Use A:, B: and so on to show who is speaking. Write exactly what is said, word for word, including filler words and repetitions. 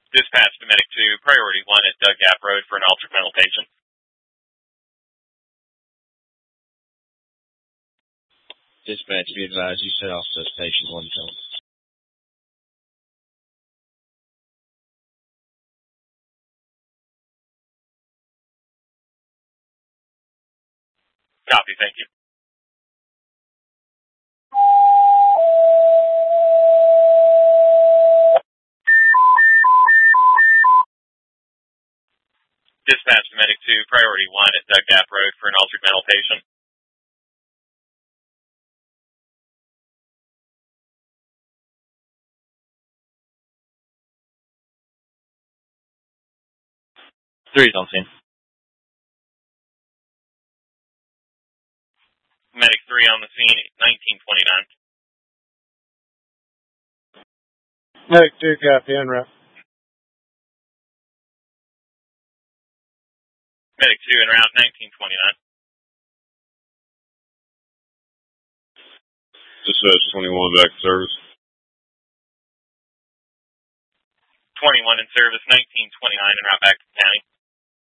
A: Dispatch to Medic two, priority one at Doug Gap Road for an altered mental patient.
B: Dispatch, be advised, you set off to station one tone.
A: Copy, thank you. Dispatch to Medic two, priority one at Doug Gap Road for an altered mental patient.
B: Three's on scene.
A: Medic three on the scene at nineteen twenty-nine.
C: Medic two, copy, en route.
A: Medic two en route, nineteen twenty-nine.
D: Dispatch twenty-one, back to service.
A: twenty-one in service, nineteen twenty-nine en route back to the county.